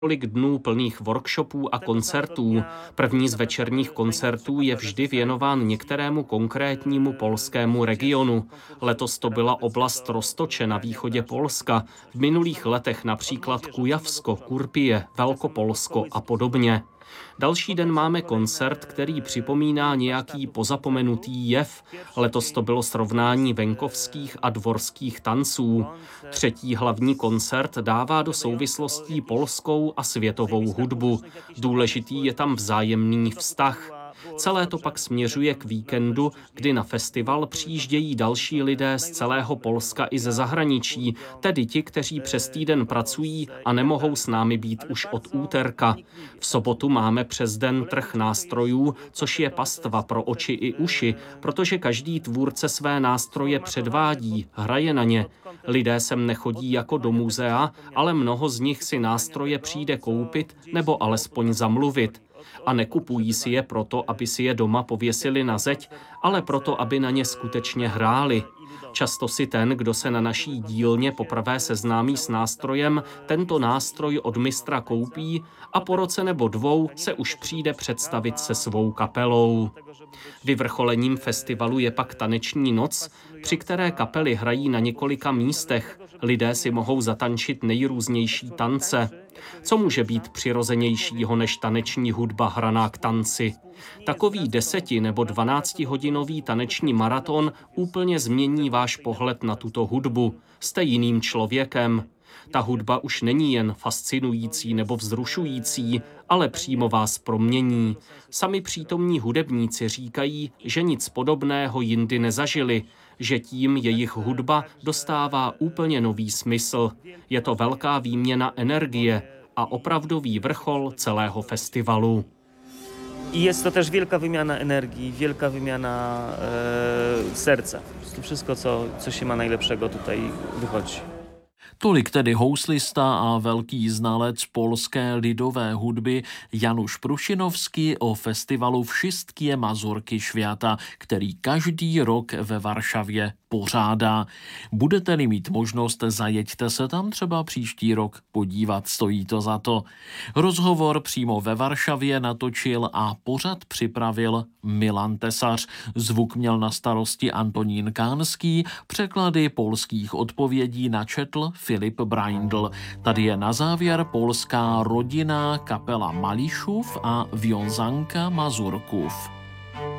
Několik dnů plných workshopů a koncertů. První z večerních koncertů je vždy věnován některému konkrétnímu polskému regionu. Letos to byla oblast Roztoče na východě Polska, v minulých letech například Kujavsko, Kurpie, Velkopolsko a podobně. Další den máme koncert, který připomíná nějaký pozapomenutý jev. Letos to bylo srovnání venkovských a dvorských tanců. Třetí hlavní koncert dává do souvislostí polskou a světovou hudbu. Důležitý je tam vzájemný vztah. Celé to pak směřuje k víkendu, kdy na festival přijíždějí další lidé z celého Polska i ze zahraničí, tedy ti, kteří přes týden pracují a nemohou s námi být už od úterka. V sobotu máme přes den trh nástrojů, což je pastva pro oči i uši, protože každý tvůrce své nástroje předvádí, hraje na ně. Lidé sem nechodí jako do muzea, ale mnoho z nich si nástroje přijde koupit nebo alespoň zamluvit. A nekupují si je proto, aby si je doma pověsili na zeď, ale proto, aby na ně skutečně hráli. Často si ten, kdo se na naší dílně poprvé seznámí s nástrojem, tento nástroj od mistra koupí a po roce nebo dvou se už přijde představit se svou kapelou. Vyvrcholením festivalu je pak taneční noc, při které kapely hrají na několika místech. Lidé si mohou zatančit nejrůznější tance. Co může být přirozenějšího než taneční hudba hraná k tanci? Takový 10 nebo 12hodinový taneční maraton úplně změní váš pohled na tuto hudbu. Jste jiným člověkem. Ta hudba už není jen fascinující nebo vzrušující, ale přímo vás promění. Sami přítomní hudebníci říkají, že nic podobného jindy nezažili, že tím jejich hudba dostává úplně nový smysl. Je to velká výměna energie a opravdový vrchol celého festivalu. I jest to też wielka wymiana energii, wielka wymiana serca. Po prostu wszystko, co się ma najlepszego tutaj wychodzi. Tolik tedy houslista a velký znalec polské lidové hudby Janusz Prušinovský o festivalu Wszystkie Mazurky Świata, který každý rok ve Varšavě pořádá. Budete-li mít možnost, zajeďte se tam třeba příští rok podívat, stojí to za to. Rozhovor přímo ve Varšavě natočil a pořad připravil Milan Tesař. Zvuk měl na starosti Antonín Kánský, překlady polských odpovědí načetl Filip Braindl. Tady je na závěr polská rodinná kapela Mališův a Wiązanka Mazurków.